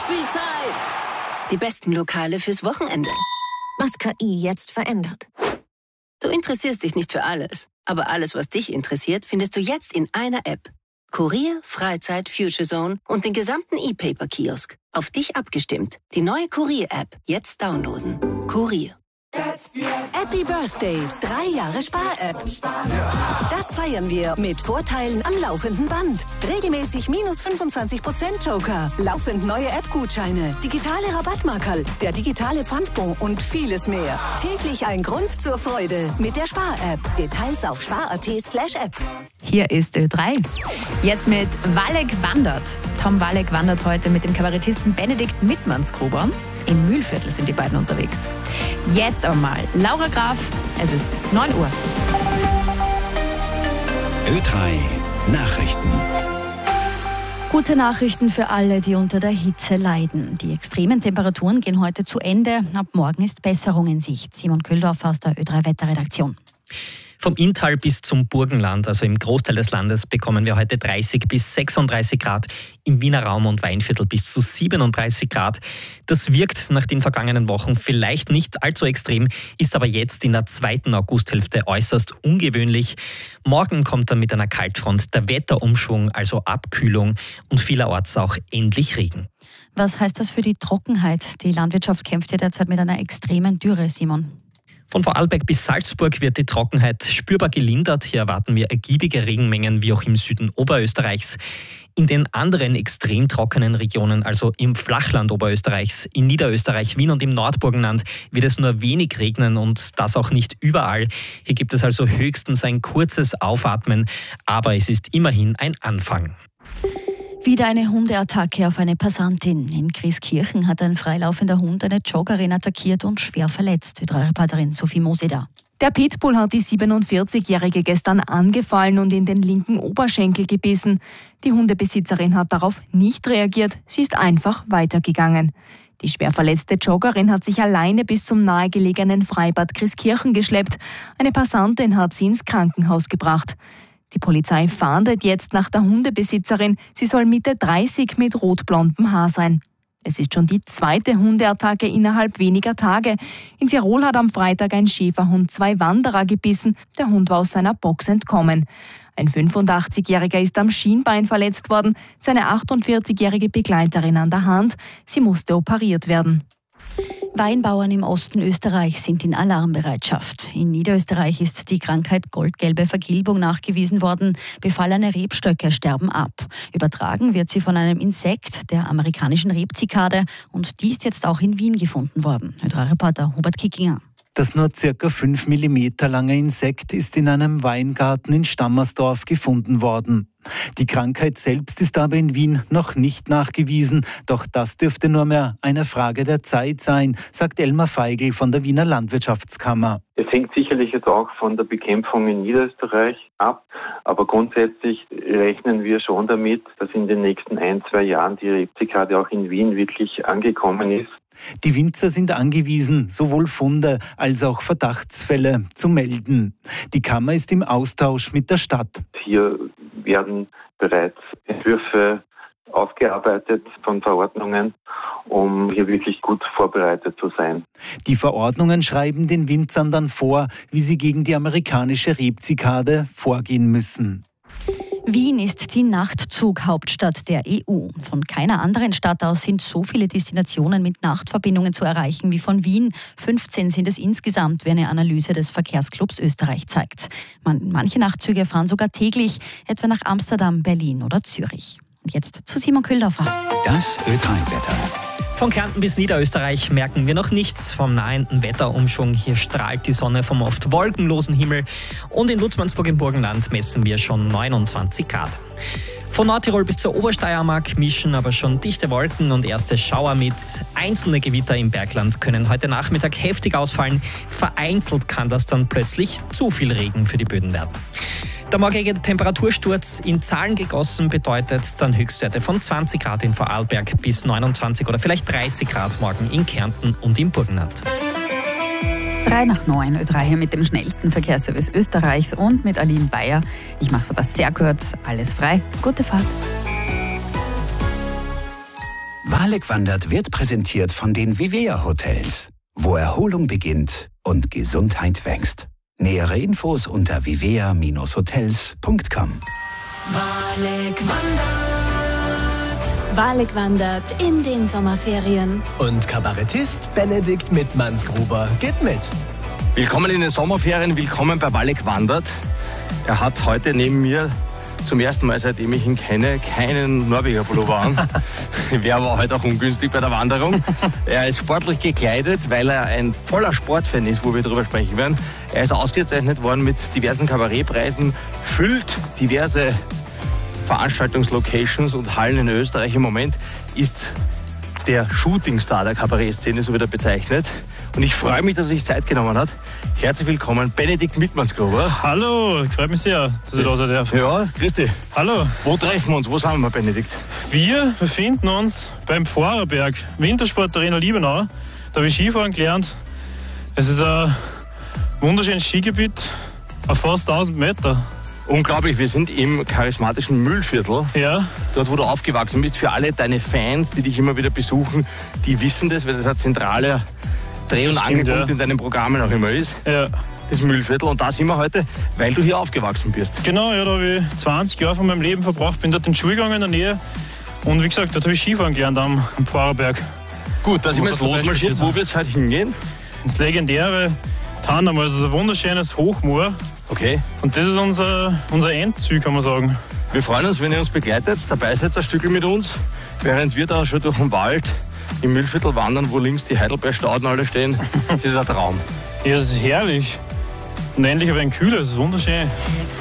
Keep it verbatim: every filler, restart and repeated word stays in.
Nachspielzeit! Die besten Lokale fürs Wochenende. Was K I jetzt verändert. Du interessierst dich nicht für alles, aber alles, was dich interessiert, findest du jetzt in einer App. Kurier, Freizeit, Future Zone und den gesamten E-Paper-Kiosk. Auf dich abgestimmt. Die neue Kurier-App. Jetzt downloaden. Kurier. Happy Birthday, drei Jahre Spar-App. Das feiern wir mit Vorteilen am laufenden Band. Regelmäßig minus fünfundzwanzig Prozent Joker, laufend neue App-Gutscheine, digitale Rabattmarkerl, der digitale Pfandbon und vieles mehr. Täglich ein Grund zur Freude mit der Spar-App. Details auf spar.at slash app. Hier ist Ö drei. Jetzt mit Walek wandert. Tom Walek wandert heute mit dem Kabarettisten Benedikt Mittmannsgruber. Im Mühlviertel sind die beiden unterwegs. Jetzt aber mal Laura Graf. Es ist neun Uhr. Ö drei Nachrichten. Gute Nachrichten für alle, die unter der Hitze leiden. Die extremen Temperaturen gehen heute zu Ende. Ab morgen ist Besserung in Sicht. Simon Köhldorfer aus der Ö drei Wetterredaktion. Vom Inntal bis zum Burgenland, also im Großteil des Landes, bekommen wir heute dreißig bis sechsunddreißig Grad, im Wiener Raum und Weinviertel bis zu siebenunddreißig Grad. Das wirkt nach den vergangenen Wochen vielleicht nicht allzu extrem, ist aber jetzt in der zweiten Augusthälfte äußerst ungewöhnlich. Morgen kommt dann mit einer Kaltfront der Wetterumschwung, also Abkühlung und vielerorts auch endlich Regen. Was heißt das für die Trockenheit? Die Landwirtschaft kämpft ja derzeit mit einer extremen Dürre, Simon. Von Vorarlberg bis Salzburg wird die Trockenheit spürbar gelindert. Hier erwarten wir ergiebige Regenmengen, wie auch im Süden Oberösterreichs. In den anderen extrem trockenen Regionen, also im Flachland Oberösterreichs, in Niederösterreich, Wien und im Nordburgenland, wird es nur wenig regnen und das auch nicht überall. Hier gibt es also höchstens ein kurzes Aufatmen, aber es ist immerhin ein Anfang. Wieder eine Hundeattacke auf eine Passantin. In Grieskirchen hat ein freilaufender Hund eine Joggerin attackiert und schwer verletzt. Ö drei Reporterin Sophie Moseda. Der Pitbull hat die siebenundvierzigjährige gestern angefallen und in den linken Oberschenkel gebissen. Die Hundebesitzerin hat darauf nicht reagiert, sie ist einfach weitergegangen. Die schwer verletzte Joggerin hat sich alleine bis zum nahegelegenen Freibad Grieskirchen geschleppt. Eine Passantin hat sie ins Krankenhaus gebracht. Die Polizei fahndet jetzt nach der Hundebesitzerin. Sie soll Mitte dreißig mit rotblondem Haar sein. Es ist schon die zweite Hundeattacke innerhalb weniger Tage. In Tirol hat am Freitag ein Schäferhund zwei Wanderer gebissen. Der Hund war aus seiner Box entkommen. Ein fünfundachtzigjähriger ist am Schienbein verletzt worden, seine achtundvierzigjährige Begleiterin an der Hand. Sie musste operiert werden. Weinbauern im Osten Österreichs sind in Alarmbereitschaft. In Niederösterreich ist die Krankheit goldgelbe Vergilbung nachgewiesen worden. Befallene Rebstöcke sterben ab. Übertragen wird sie von einem Insekt, der amerikanischen Rebzikade. Und die ist jetzt auch in Wien gefunden worden. Ö drei Reporter Hubert Kickinger. Das nur circa fünf Millimeter lange Insekt ist in einem Weingarten in Stammersdorf gefunden worden. Die Krankheit selbst ist aber in Wien noch nicht nachgewiesen. Doch das dürfte nur mehr eine Frage der Zeit sein, sagt Elmar Feigl von der Wiener Landwirtschaftskammer. Es hängt sicherlich jetzt auch von der Bekämpfung in Niederösterreich ab. Aber grundsätzlich rechnen wir schon damit, dass in den nächsten ein, zwei Jahren die Rebzikade auch in Wien wirklich angekommen ist. Die Winzer sind angewiesen, sowohl Funde als auch Verdachtsfälle zu melden. Die Kammer ist im Austausch mit der Stadt. Hier werden bereits Entwürfe ausgearbeitet von Verordnungen, um hier wirklich gut vorbereitet zu sein. Die Verordnungen schreiben den Winzern dann vor, wie sie gegen die amerikanische Rebzikade vorgehen müssen. Wien ist die Nachtzughauptstadt der E U. Von keiner anderen Stadt aus sind so viele Destinationen mit Nachtverbindungen zu erreichen wie von Wien. fünfzehn sind es insgesamt, wie eine Analyse des Verkehrsclubs Österreich zeigt. Man, manche Nachtzüge fahren sogar täglich, etwa nach Amsterdam, Berlin oder Zürich. Und jetzt zu Simon Köhldorfer. Das Ö drei Wetter. Von Kärnten bis Niederösterreich merken wir noch nichts vom nahenden Wetterumschwung. Hier strahlt die Sonne vom oft wolkenlosen Himmel. Und in Lutzmannsburg im Burgenland messen wir schon neunundzwanzig Grad. Von Nordtirol bis zur Obersteiermark mischen aber schon dichte Wolken und erste Schauer mit. Einzelne Gewitter im Bergland können heute Nachmittag heftig ausfallen. Vereinzelt kann das dann plötzlich zu viel Regen für die Böden werden. Der morgige Temperatursturz in Zahlen gegossen bedeutet dann Höchstwerte von zwanzig Grad in Vorarlberg bis neunundzwanzig oder vielleicht dreißig Grad morgen in Kärnten und im Burgenland. Drei nach neun, Ö drei hier mit dem schnellsten Verkehrsservice Österreichs und mit Aline Bayer. Ich mache es aber sehr kurz, alles frei, gute Fahrt. Walek wandert wird präsentiert von den Vivea Hotels, wo Erholung beginnt und Gesundheit wächst. Nähere Infos unter vivea Bindestrich hotels Punkt com. Walek wandert. Walek wandert in den Sommerferien. Und Kabarettist Benedikt Mittmannsgruber geht mit. Willkommen in den Sommerferien, willkommen bei Walek wandert. Er hat heute neben mir zum ersten Mal, seitdem ich ihn kenne, keinen Norweger Pullover an. Wäre aber heute auch ungünstig bei der Wanderung. Er ist sportlich gekleidet, weil er ein voller Sportfan ist, wo wir darüber sprechen werden. Er ist ausgezeichnet worden mit diversen Kabarettpreisen, füllt diverse Veranstaltungslocations und Hallen in Österreich. Im Moment ist der Shootingstar der Kabarettszene, so wird er bezeichnet. Und ich freue mich, dass er sich Zeit genommen hat. Herzlich willkommen, Benedikt Mittmannsgruber. Hallo, freut mich sehr, dass ich da sein darf. Ja, grüß dich. Hallo. Wo treffen wir uns? Wo sind wir, Benedikt? Wir befinden uns beim Pfarrerberg, Wintersportarena Liebenau. Da habe ich Skifahren gelernt. Es ist ein wunderschönes Skigebiet auf fast tausend Meter. Unglaublich, wir sind im charismatischen Mühlviertel. Ja. Dort, wo du aufgewachsen bist. Für alle deine Fans, die dich immer wieder besuchen, die wissen das, weil das ein zentraler Dreh- und Angelpunkt ja. in deinen Programmen auch immer ist. Ja. Das Mühlviertel. Und da sind wir heute, weil du hier aufgewachsen bist. Genau, ja, da habe ich zwanzig Jahre von meinem Leben verbracht, bin dort in die Schule gegangen in der Nähe. Und wie gesagt, dort habe ich Skifahren gelernt am, am Pfarrerberg. Gut, da sind wir jetzt losmarschiert. Wo wird es heute hingehen? Ins legendäre Tannam, also ein wunderschönes Hochmoor. Okay. Und das ist unser, unser Endziel, kann man sagen. Wir freuen uns, wenn ihr uns begleitet. Dabei seid ein Stückchen mit uns, während wir da schon durch den Wald im Mühlviertel wandern, wo links die Heidelbeerstauden alle stehen. Das ist ein Traum. Ja, das ist herrlich. Und endlich aber ein Kühler, das ist wunderschön. Jetzt